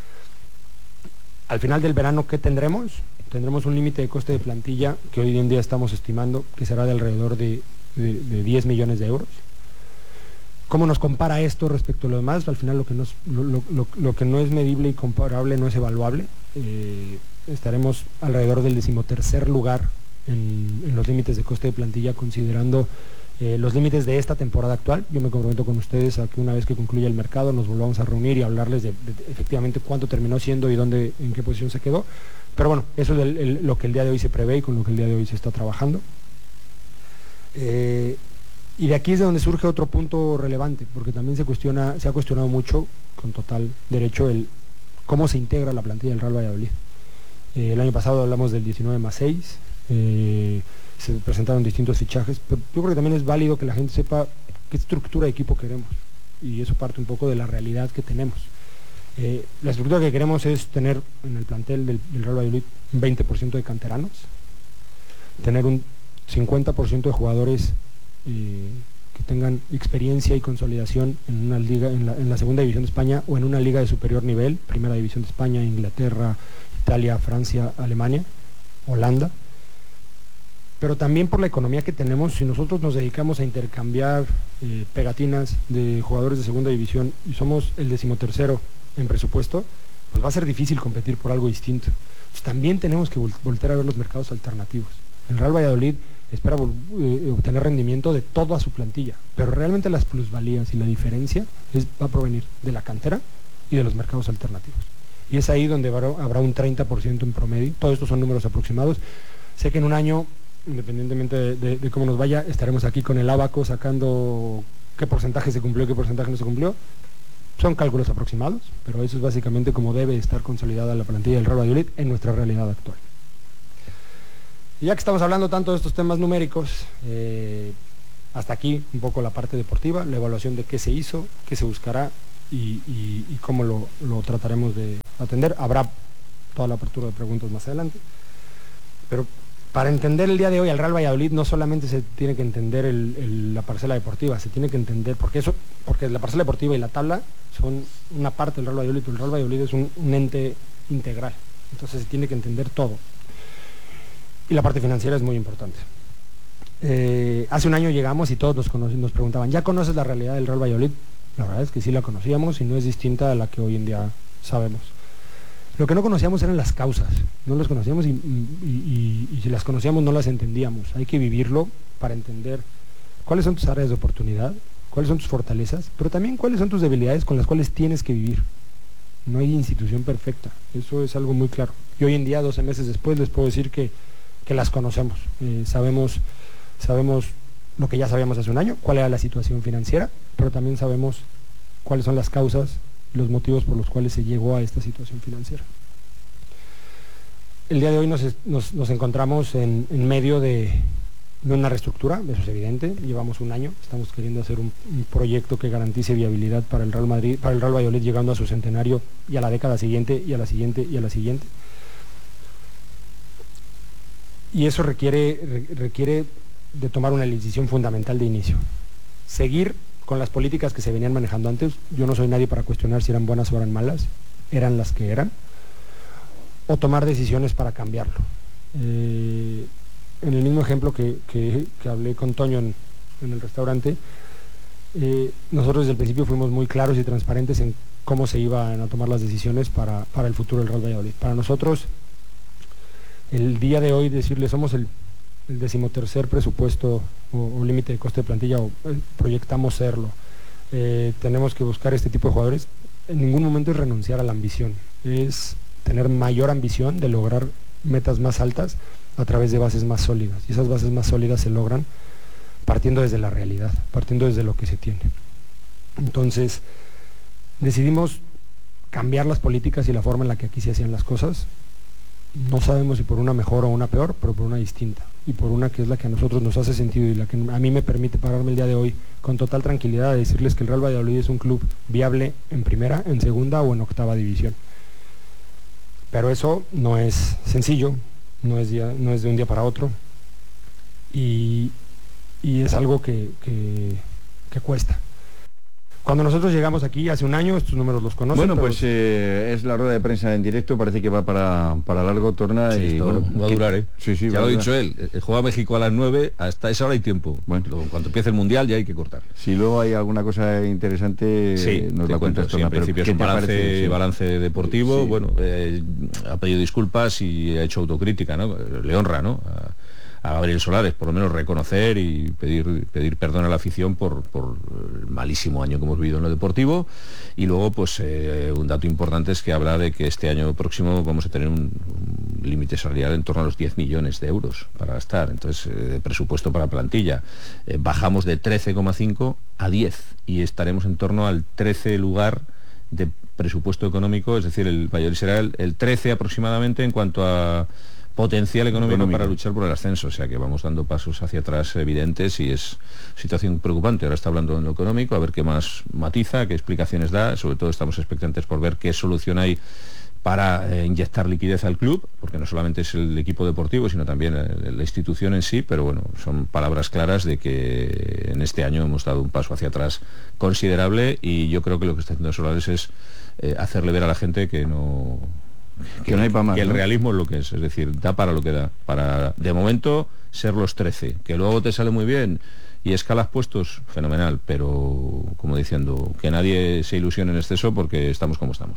S22: Al final del verano, ¿qué tendremos? Tendremos un límite de coste de plantilla que hoy en día estamos estimando que será de alrededor de 10 millones de euros. ¿Cómo nos compara esto respecto a lo demás? Al final lo que no es medible y comparable no es evaluable. Estaremos alrededor del 13º lugar en los límites de coste de plantilla, considerando los límites de esta temporada actual. Yo me comprometo con ustedes a que una vez que concluya el mercado nos volvamos a reunir y hablarles de efectivamente cuánto terminó siendo y en qué posición se quedó. Pero bueno, eso es lo que el día de hoy se prevé y con lo que el día de hoy se está trabajando. Y de aquí es de donde surge otro punto relevante, porque también se ha cuestionado mucho, con total derecho, el cómo se integra la plantilla del Real Valladolid. El año pasado hablamos del 19+6, se presentaron distintos fichajes, pero yo creo que también es válido que la gente sepa qué estructura de equipo queremos, y eso parte un poco de la realidad que tenemos. La estructura que queremos es tener en el plantel del Real Valladolid un 20% de canteranos, tener un 50% de jugadores que tengan experiencia y consolidación en una liga, en la segunda división de España o en una liga de superior nivel, primera división de España, Inglaterra, Italia, Francia, Alemania, Holanda. Pero también por la economía que tenemos, si nosotros nos dedicamos a intercambiar pegatinas de jugadores de segunda división y somos el 13º en presupuesto, pues va a ser difícil competir por algo distinto. Pues también tenemos que voltear a ver los mercados alternativos. El Real Valladolid espera obtener rendimiento de toda su plantilla, pero realmente las plusvalías y la diferencia va a provenir de la cantera y de los mercados alternativos. Y es ahí donde habrá un 30% en promedio. Todos estos son números aproximados. Sé que en un año, independientemente de cómo nos vaya, estaremos aquí con el ábaco sacando qué porcentaje se cumplió, qué porcentaje no se cumplió. Son cálculos aproximados, pero eso es básicamente como debe estar consolidada la plantilla del Real Valladolid en nuestra realidad actual. Y ya que estamos hablando tanto de estos temas numéricos, hasta aquí un poco la parte deportiva, la evaluación de qué se hizo, qué se buscará y cómo lo trataremos de atender. Habrá toda la apertura de preguntas más adelante, pero para entender el día de hoy al Real Valladolid no solamente se tiene que entender la parcela deportiva, se tiene que entender, porque la parcela deportiva y la tabla son una parte del Real Valladolid, pero el Real Valladolid es un ente integral, entonces se tiene que entender todo. Y la parte financiera es muy importante. Hace un año llegamos y todos nos preguntaban, ¿ya conoces la realidad del Real Valladolid? La verdad es que sí la conocíamos y no es distinta a la que hoy en día sabemos. Lo que no conocíamos eran las causas, no las conocíamos y si las conocíamos no las entendíamos. Hay que vivirlo para entender cuáles son tus áreas de oportunidad, cuáles son tus fortalezas, pero también cuáles son tus debilidades con las cuales tienes que vivir. No hay institución perfecta, eso es algo muy claro. Y hoy en día, 12 meses después, les puedo decir que las conocemos. Sabemos lo que ya sabíamos hace un año, cuál era la situación financiera, pero también sabemos cuáles son las causas, los motivos por los cuales se llegó a esta situación financiera. El día de hoy nos encontramos en medio de una reestructura, eso es evidente, llevamos un año, estamos queriendo hacer un proyecto que garantice viabilidad para el Real Madrid, para el Real Valladolid, llegando a su centenario y a la década siguiente, y a la siguiente, y a la siguiente. Y eso requiere de tomar una decisión fundamental de inicio. Seguir con las políticas que se venían manejando antes. Yo no soy nadie para cuestionar si eran buenas o eran malas, eran las que eran, o tomar decisiones para cambiarlo. En el mismo ejemplo que hablé con Toño en el restaurante, nosotros desde el principio fuimos muy claros y transparentes en cómo se iban a tomar las decisiones para el futuro del Real Valladolid. Para nosotros, el día de hoy decirles somos el 13º presupuesto o límite de coste de plantilla, o proyectamos serlo, tenemos que buscar este tipo de jugadores, en ningún momento es renunciar a la ambición, es tener mayor ambición de lograr metas más altas a través de bases más sólidas, y esas bases más sólidas se logran partiendo desde la realidad, partiendo desde lo que se tiene. Entonces decidimos cambiar las políticas y la forma en la que aquí se hacían las cosas. No sabemos si por una mejor o una peor, pero por una distinta, y por una que es la que a nosotros nos hace sentido y la que a mí me permite pararme el día de hoy con total tranquilidad a decirles que el Real Valladolid es un club viable en primera, en segunda o en octava división. Pero eso no es sencillo, no es de un día para otro, y es algo que cuesta. Cuando nosotros llegamos aquí hace un año, estos números los conocen.
S2: Bueno, pues es la rueda de prensa en directo, parece que va para largo, Torna.
S21: Sí,
S2: y bueno,
S21: va a durar, ¿eh?
S2: Sí,
S21: ya lo ha dicho él. Juega México a las 9, hasta esa hora hay tiempo.
S2: Bueno,
S21: cuando empiece el Mundial ya hay que cortar.
S2: Si luego hay alguna cosa interesante,
S21: sí,
S2: nos la cuentas, Torna.
S21: En principio es un balance deportivo. Sí. Bueno, ha pedido disculpas y ha hecho autocrítica, ¿no? Le honra, ¿no? A Gabriel Solares, por lo menos reconocer y pedir perdón a la afición por el malísimo año que hemos vivido en lo deportivo. Y luego, pues, un dato importante es que habla de que este año próximo vamos a tener un límite salarial en torno a los 10 millones de euros para gastar. Entonces, presupuesto para plantilla. Bajamos de 13,5 a 10 y estaremos en torno al 13 lugar de presupuesto económico, es decir, el Valladolid será el 13 aproximadamente en cuanto a potencial económico para luchar por el ascenso, o sea que vamos dando pasos hacia atrás evidentes y es situación preocupante. Ahora está hablando en lo económico, a ver qué más matiza, qué explicaciones da, sobre todo estamos expectantes por ver qué solución hay para inyectar liquidez al club, porque no solamente es el equipo deportivo, sino también la institución en sí, pero bueno, son palabras claras de que en este año hemos dado un paso hacia atrás considerable y yo creo que lo que está haciendo Solares es hacerle ver a la gente que no hay para más, que el realismo es lo que es decir, da para lo que da, para de momento ser los 13, que luego te sale muy bien y escalas puestos, fenomenal, pero como diciendo, que nadie se ilusione en exceso porque estamos como estamos.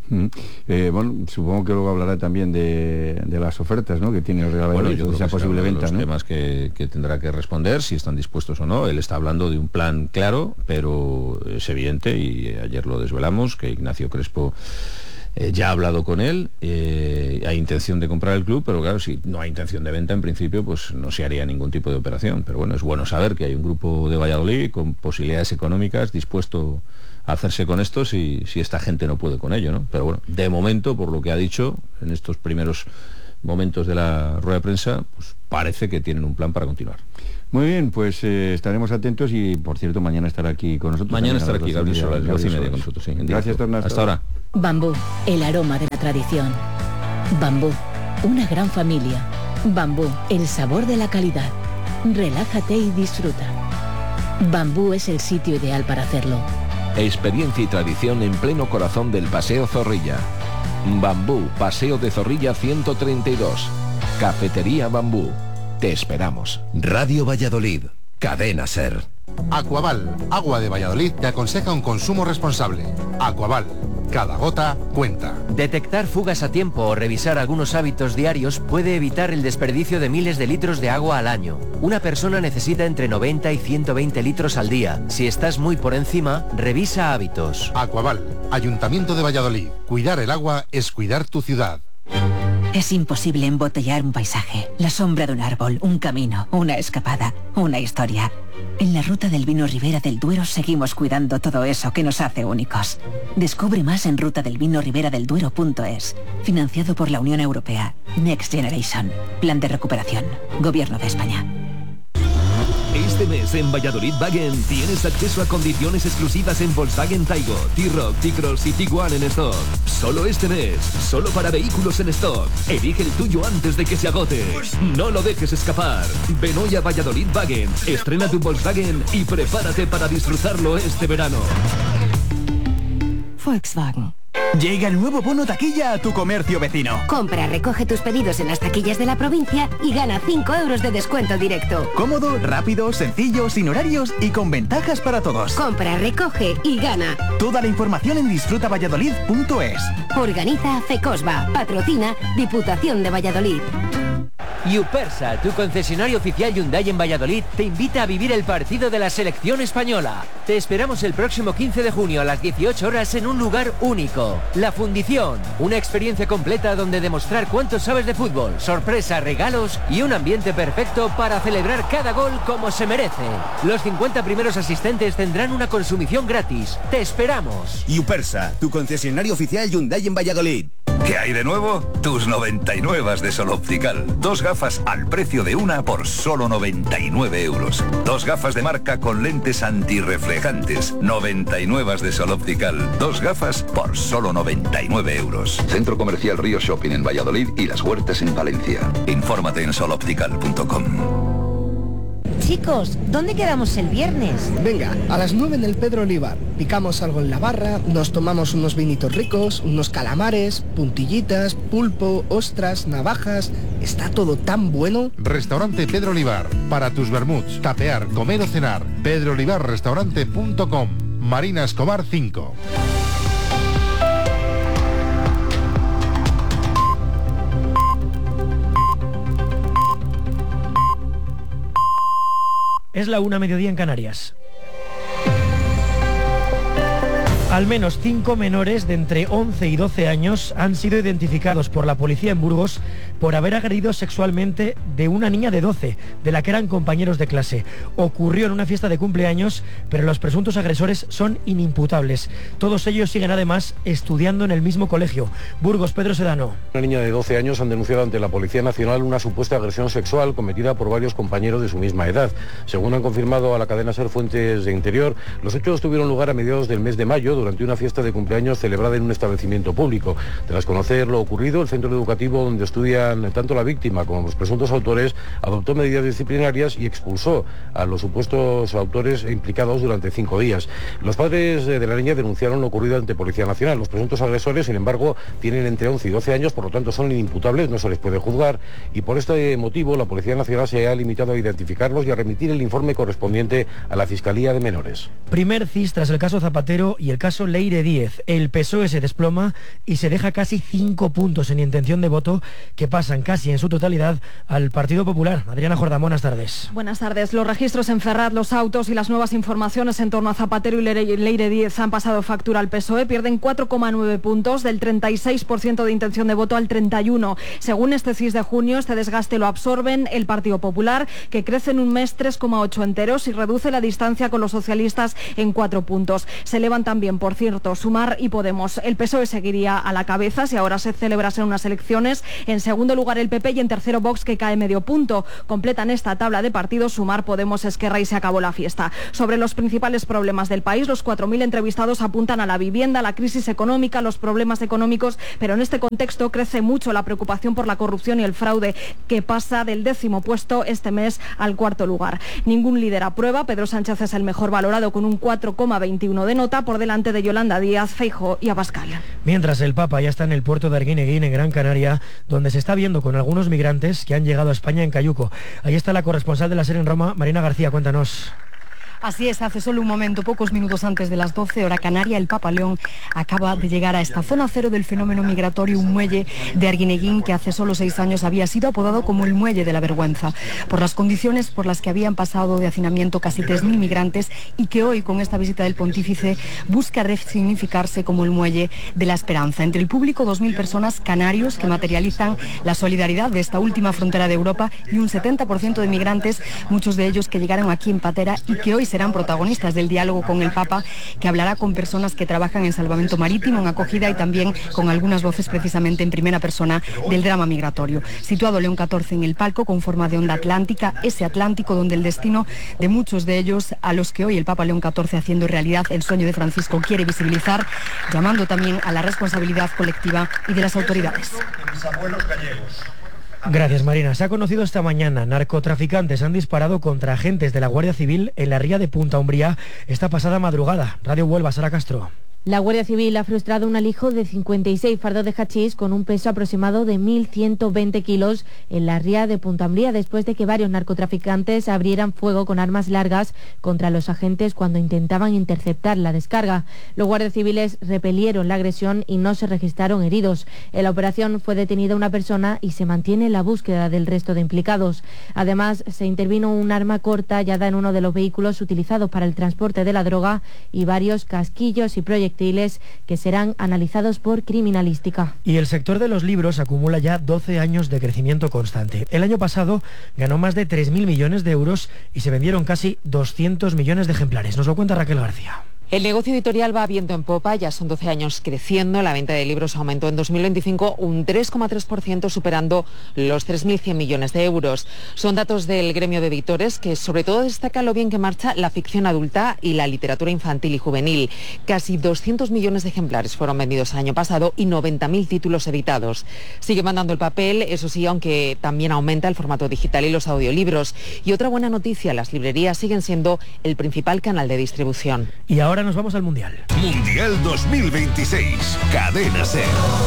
S2: Bueno, supongo que luego hablará también de las ofertas, ¿no?, que tiene el Real Valladolid,
S21: yo
S2: esa posible venta,
S21: los
S2: ¿no?,
S21: temas que tendrá que responder, si están dispuestos o no. Él está hablando de un plan claro, pero es evidente, y ayer lo desvelamos, que Ignacio Crespo ya ha hablado con él, hay intención de comprar el club, pero claro, si no hay intención de venta, en principio, pues no se haría ningún tipo de operación. Pero bueno, es bueno saber que hay un grupo de Valladolid con posibilidades económicas dispuesto a hacerse con esto si esta gente no puede con ello, ¿no? Pero bueno, de momento, por lo que ha dicho en estos primeros momentos de la rueda de prensa, pues parece que tienen un plan para continuar.
S2: Muy bien, pues estaremos atentos y, por cierto, mañana estará aquí con nosotros.
S21: Mañana estará aquí Gabriel Solares, 12:30 con nosotros. Sí,
S2: gracias, Torna.
S21: Hasta ahora.
S3: Bambú, el aroma de la tradición. Bambú, una gran familia. Bambú, el sabor de la calidad. Relájate y disfruta. Bambú es el sitio ideal para hacerlo.
S20: Experiencia y tradición en pleno corazón del Paseo Zorrilla. Bambú, Paseo de Zorrilla 132. Cafetería Bambú. Te esperamos.
S6: Radio Valladolid, Cadena SER.
S19: Aquaval, agua de Valladolid, te aconseja un consumo responsable. Aquaval, cada gota cuenta.
S11: Detectar fugas a tiempo o revisar algunos hábitos diarios puede evitar el desperdicio de miles de litros de agua al año. Una persona necesita entre 90 y 120 litros al día. Si estás muy por encima, revisa hábitos.
S19: Aquaval, Ayuntamiento de Valladolid. Cuidar el agua es cuidar tu ciudad.
S7: Es imposible embotellar un paisaje, la sombra de un árbol, un camino, una escapada, una historia. En la ruta del vino Ribera del Duero seguimos cuidando todo eso que nos hace únicos. Descubre más en rutadelvinoriberadelduero.es. Financiado por la Unión Europea. Next Generation. Plan de recuperación. Gobierno de España.
S4: Este mes en Valladolid Wagen tienes acceso a condiciones exclusivas en Volkswagen Taigo, T-Roc, T-Cross y Tiguan en stock. Solo este mes, solo para vehículos en stock. Elige el tuyo antes de que se agote. No lo dejes escapar. Ven hoy a Valladolid Wagen, estrena tu Volkswagen y prepárate para disfrutarlo este verano.
S3: Volkswagen.
S13: Llega el nuevo bono taquilla a tu comercio vecino.
S14: Compra, recoge tus pedidos en las taquillas de la provincia y gana 5 euros de descuento directo.
S13: Cómodo, rápido, sencillo, sin horarios y con ventajas para todos.
S14: Compra, recoge y gana.
S13: Toda la información en disfrutavalladolid.es.
S14: Organiza Fecosba. Patrocina Diputación de Valladolid.
S11: Yupersa, tu concesionario oficial Hyundai en Valladolid, te invita a vivir el partido de la selección española. Te esperamos el próximo 15 de junio a las 18 horas en un lugar único. La Fundición, una experiencia completa donde demostrar cuánto sabes de fútbol, sorpresa, regalos y un ambiente perfecto para celebrar cada gol como se merece. Los 50 primeros asistentes tendrán una consumición gratis. Te esperamos.
S23: Yupersa, tu concesionario oficial Hyundai en Valladolid.
S24: ¿Qué hay de nuevo? Tus 99 de Sol Optical. 2 gafas al precio de una por solo 99 euros. 2 gafas de marca con lentes antirreflejantes. 99 de Sol Optical. 2 gafas por solo 99 euros.
S25: Centro Comercial Río Shopping en Valladolid y Las Huertas en Valencia.
S24: Infórmate en soloptical.com.
S26: Chicos, ¿dónde quedamos el viernes?
S16: Venga, a las 9 en el Pedro Olivar. Picamos algo en la barra, nos tomamos unos vinitos ricos, unos calamares, puntillitas, pulpo, ostras, navajas. Está todo tan bueno.
S19: Restaurante Pedro Olivar. Para tus vermuts, tapear, comer o cenar. pedroolivarrestaurante.com. Marina Escobar 5.
S27: Es la 1:00 en Canarias. Al menos 5 menores de entre 11 y 12 años han sido identificados por la policía en Burgos por haber agredido sexualmente de una niña de 12, de la que eran compañeros de clase. Ocurrió en una fiesta de cumpleaños, pero los presuntos agresores son inimputables. Todos ellos siguen además estudiando en el mismo colegio. Burgos, Pedro Sedano.
S28: Una niña de 12 años han denunciado ante la Policía Nacional una supuesta agresión sexual cometida por varios compañeros de su misma edad. Según han confirmado a la cadena SER fuentes de Interior, los hechos tuvieron lugar a mediados del mes de mayo durante una fiesta de cumpleaños celebrada en un establecimiento público. Tras conocer lo ocurrido, el centro educativo donde estudian tanto la víctima como los presuntos autores adoptó medidas disciplinarias y expulsó a los supuestos autores implicados durante 5 días. Los padres de la niña denunciaron lo ocurrido ante Policía Nacional. Los presuntos agresores, sin embargo, tienen entre 11 y 12 años, por lo tanto son inimputables, no se les puede juzgar, y por este motivo la Policía Nacional se ha limitado a identificarlos y a remitir el informe correspondiente a la Fiscalía de Menores.
S27: Primer CIS tras el caso Zapatero y el caso caso Leire Díez. El PSOE se desploma y se deja casi 5 puntos en intención de voto que pasan casi en su totalidad al Partido Popular. Adriana Jordán, buenas tardes.
S1: Buenas tardes. Los registros en Ferraz, los autos y las nuevas informaciones en torno a Zapatero y Leire Díez han pasado factura al PSOE. Pierden 4,9 puntos, del 36% de intención de voto al 31%. Según este CIS de junio, este desgaste lo absorben el Partido Popular, que crece en un mes 3,8 enteros y reduce la distancia con los socialistas en 4 puntos. Se elevan también, por cierto, Sumar y Podemos. El PSOE seguiría a la cabeza si ahora se celebrasen unas elecciones. En segundo lugar el PP y en tercero Vox, que cae medio punto. Completan esta tabla de partidos Sumar, Podemos, Esquerra y se acabó la fiesta. Sobre los principales problemas del país, los 4.000 entrevistados apuntan a la vivienda, la crisis económica, los problemas económicos, pero en este contexto crece mucho la preocupación por la corrupción y el fraude, que pasa del 10º puesto este mes al 4º lugar. Ningún líder aprueba. Pedro Sánchez es el mejor valorado con un 4,21 de nota, por delante de Yolanda Díaz, Feijóo y Abascal.
S27: Mientras el Papa ya está en el puerto de Arguineguín, en Gran Canaria, donde se está viendo con algunos migrantes que han llegado a España en Cayuco. Ahí está la corresponsal de la SER en Roma, Marina García, cuéntanos.
S5: Así es, hace solo un momento, pocos minutos antes de las 12 hora canaria, el Papa León acaba de llegar a esta zona cero del fenómeno migratorio, un muelle de Arguineguín que hace solo 6 años había sido apodado como el muelle de la vergüenza, por las condiciones por las que habían pasado de hacinamiento casi 3.000 migrantes y que hoy, con esta visita del pontífice, busca resignificarse como el muelle de la esperanza. Entre el público, 2.000 personas canarios que materializan la solidaridad de esta última frontera de Europa y un 70% de migrantes, muchos de ellos que llegaron aquí en patera y que hoy serán protagonistas del diálogo con el Papa, que hablará con personas que trabajan en salvamento marítimo, en acogida y también con algunas voces precisamente en primera persona del drama migratorio. Situado León XIV en el palco con forma de onda atlántica, ese Atlántico donde el destino de muchos de ellos, a los que hoy el Papa León XIV, haciendo realidad el sueño de Francisco, quiere visibilizar, llamando también a la responsabilidad colectiva y de las autoridades.
S27: Gracias, Marina. Se ha conocido esta mañana, narcotraficantes han disparado contra agentes de la Guardia Civil en la ría de Punta Umbría esta pasada madrugada. Radio Huelva, Sara Castro.
S8: La Guardia Civil ha frustrado un alijo de 56 fardos de hachís con un peso aproximado de 1.120 kilos en la ría de Punta Umbría, después de que varios narcotraficantes abrieran fuego con armas largas contra los agentes cuando intentaban interceptar la descarga. Los guardias civiles repelieron la agresión y no se registraron heridos. En la operación fue detenida una persona y se mantiene la búsqueda del resto de implicados. Además, se intervino un arma corta hallada en uno de los vehículos utilizados para el transporte de la droga y varios casquillos y proyectiles que serán analizados por criminalística.
S27: Y el sector de los libros acumula ya 12 años de crecimiento constante. El año pasado ganó más de 3.000 millones de euros y se vendieron casi 200 millones de ejemplares. Nos lo cuenta Raquel García.
S9: El negocio editorial va viento en popa, ya son 12 años creciendo, la venta de libros aumentó en 2025 un 3,3%, superando los 3.100 millones de euros. Son datos del gremio de editores que sobre todo destacan lo bien que marcha la ficción adulta y la literatura infantil y juvenil. Casi 200 millones de ejemplares fueron vendidos el año pasado y 90.000 títulos editados. Sigue mandando el papel, eso sí, aunque también aumenta el formato digital y los audiolibros. Y otra buena noticia, las librerías siguen siendo el principal canal de distribución.
S27: Y ahora nos vamos al Mundial.
S10: Mundial 2026, Cadena SER.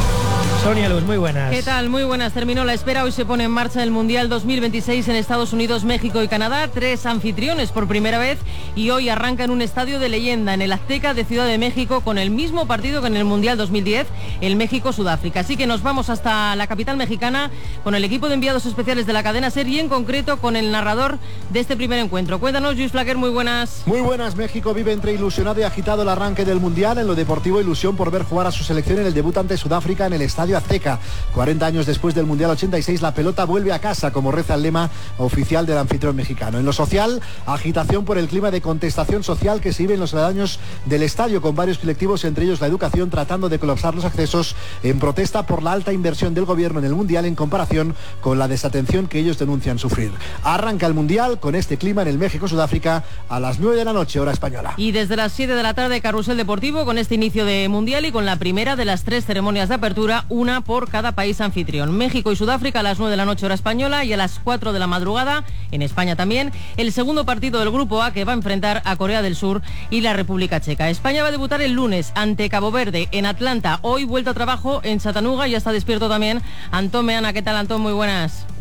S27: Sonia Luz, muy buenas.
S12: ¿Qué tal? Muy buenas. Terminó la espera. Hoy se pone en marcha el Mundial 2026 en Estados Unidos, México y Canadá. 3 anfitriones por primera vez y hoy arranca en un estadio de leyenda, en el Azteca de Ciudad de México, con el mismo partido que en el Mundial 2010, el México-Sudáfrica. Así que nos vamos hasta la capital mexicana con el equipo de enviados especiales de la cadena SER y en concreto con el narrador de este primer encuentro. Cuéntanos, Luis Flaquer, muy buenas.
S15: Muy buenas. México vive entre ilusionado y agitado el arranque del Mundial. En lo deportivo, ilusión por ver jugar a su selección en el debut ante Sudáfrica en el estadio Azteca. 40 años después del Mundial 86, la pelota vuelve a casa, como reza el lema oficial del anfitrión mexicano. En lo social, agitación por el clima de contestación social que se vive en los aledaños del estadio, con varios colectivos, entre ellos la educación, tratando de colapsar los accesos en protesta por la alta inversión del gobierno en el Mundial en comparación con la desatención que ellos denuncian sufrir. Arranca el Mundial con este clima en el México-Sudáfrica a las 9 de la noche, hora española.
S12: Y desde las 7 de la tarde, carrusel deportivo con este inicio de Mundial y con la primera de las 3 ceremonias de apertura, una por cada país anfitrión. México y Sudáfrica a las 9 de la noche hora española y a las 4 de la madrugada, en España también, el segundo partido del Grupo A que va a enfrentar a Corea del Sur y la República Checa. España va a debutar el lunes ante Cabo Verde en Atlanta. Hoy vuelta a trabajo en Chattanooga y ya está despierto también Antón Meana. ¿Qué tal, Antón? Muy buenas.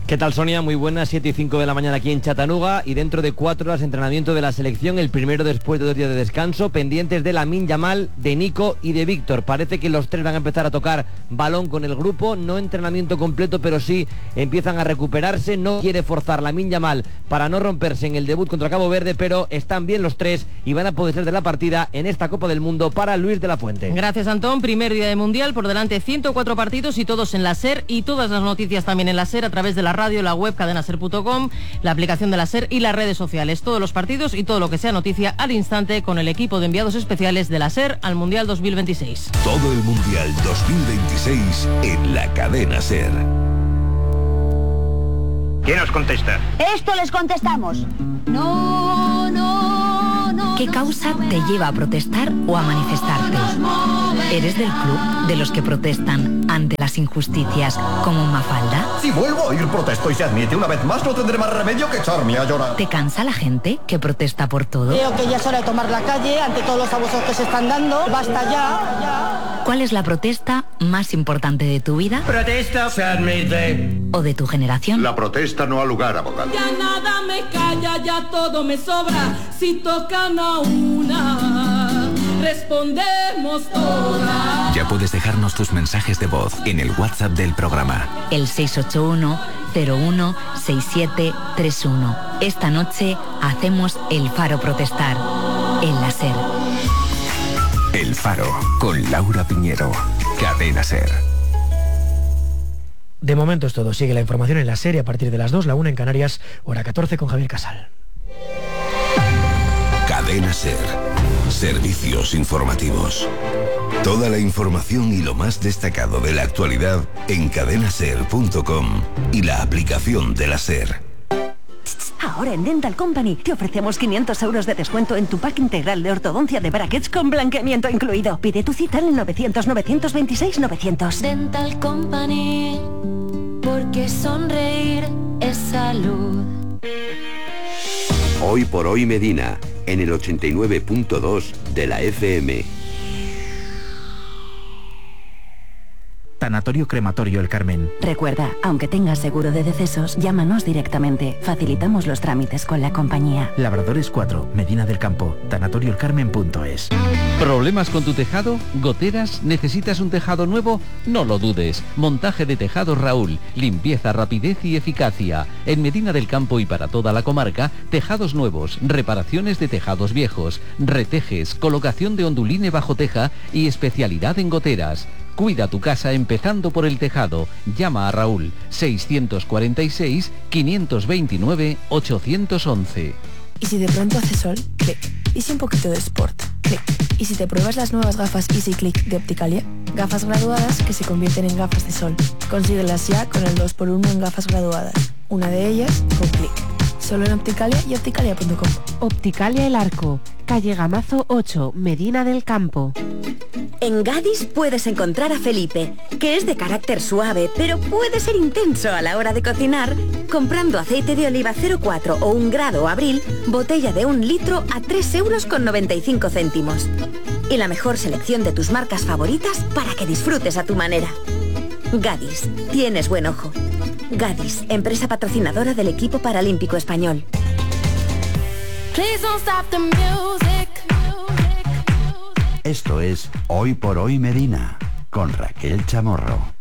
S2: ¿Qué tal, Sonia? Muy buenas, 7:05 de la mañana aquí en Chattanooga, y dentro de 4 horas entrenamiento de la selección, el primero después de 2 días de descanso, pendientes de Lamine Yamal, de Nico y de Víctor. Parece que los 3 van a empezar a tocar balón con el grupo, no entrenamiento completo, pero sí empiezan a recuperarse. No quiere forzar Lamine Yamal para no romperse en el debut contra Cabo Verde, pero están bien los 3 y van a poder ser de la partida en esta Copa del Mundo para Luis de la Fuente.
S12: Gracias, Antón. Primer día de Mundial, por delante 104 partidos y todos en la SER, y todas las noticias también en la SER a través de la radio, la web cadenaser.com, la aplicación de la SER y las redes sociales. Todos los partidos y todo lo que sea noticia al instante con el equipo de enviados especiales de la SER al Mundial 2026.
S10: Todo el Mundial 2026 en la cadena SER.
S6: ¿Quién os contesta?
S7: Esto les contestamos. No, no, no.
S17: ¿Qué causa te lleva a protestar o a manifestarte? ¿Eres del club de los que protestan ante las injusticias como Mafalda?
S18: Si vuelvo a ir protesto y se admite una vez más, no tendré más remedio que echarme a llorar.
S17: ¿Te cansa la gente que protesta por todo?
S7: Creo que ya es hora de tomar la calle ante todos los abusos que se están dando. Basta ya.
S17: ¿Cuál es la protesta más importante de tu vida?
S18: Protesta se admite.
S17: ¿O de tu generación?
S19: La protesta no ha lugar, abogado.
S20: Ya nada me calla, ya todo me sobra. Si tocan a una, respondemos todas.
S21: Ya puedes dejarnos tus mensajes de voz en el WhatsApp del programa.
S17: El 681-016731. Esta noche hacemos El Faro protestar en la SER.
S21: El Faro, con Laura Piñero. Cadena SER.
S27: De momento es todo. Sigue la información en la SER a partir de las 2, la 1 en Canarias, hora 14 con Javier Casal.
S10: Cadena SER. Servicios informativos. Toda la información y lo más destacado de la actualidad en cadenaser.com y la aplicación de la SER.
S22: Ahora en Dental Company te ofrecemos 500 euros de descuento en tu pack integral de ortodoncia de brackets con blanqueamiento incluido. Pide tu cita en el 900-926-900.
S29: Dental Company, porque sonreír es salud.
S30: Hoy por hoy Medina, en el 89.2 de la FM.
S31: Tanatorio Crematorio El Carmen.
S22: Recuerda, aunque tengas seguro de decesos, llámanos directamente. Facilitamos los trámites con la compañía.
S31: Labradores 4, Medina del Campo, tanatorioelcarmen.es.
S32: ¿Problemas con tu tejado? ¿Goteras? ¿Necesitas un tejado nuevo? No lo dudes. Montaje de tejados Raúl. Limpieza, rapidez y eficacia. En Medina del Campo y para toda la comarca, tejados nuevos, reparaciones de tejados viejos, retejes, colocación de onduline bajo teja y especialidad en goteras. Cuida tu casa empezando por el tejado. Llama a Raúl 645-529-811.
S33: ¿Y si de pronto hace sol? Clic. ¿Y si un poquito de sport? Clic. ¿Y si te pruebas las nuevas gafas Easy Click de Opticalia? Gafas graduadas que se convierten en gafas de sol. Consíguelas ya con el 2x1 en gafas graduadas. Una de ellas con clic. Solo en Opticalia y opticalia.com.
S34: Opticalia El Arco, calle Gamazo 8, Medina del Campo.
S22: En Gadis puedes encontrar a Felipe, que es de carácter suave, pero puede ser intenso a la hora de cocinar, comprando aceite de oliva 0,4 o 1 grado Abril, botella de 1 litro a 3,95 €. Y la mejor selección de tus marcas favoritas para que disfrutes a tu manera. Gadis, tienes buen ojo. Gadis, empresa patrocinadora del equipo paralímpico español.
S35: Esto es Hoy por Hoy Medina, con Raquel Chamorro.